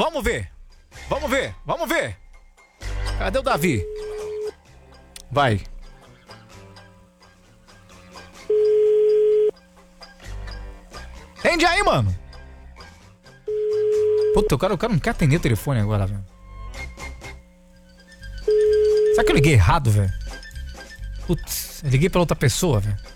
Vamos ver. Vamos ver. Cadê o Davi? Vai. Atende aí, mano. Puta, o cara não quer atender o telefone agora, velho. Será que eu liguei errado, velho? Putz, eu liguei pra outra pessoa, velho.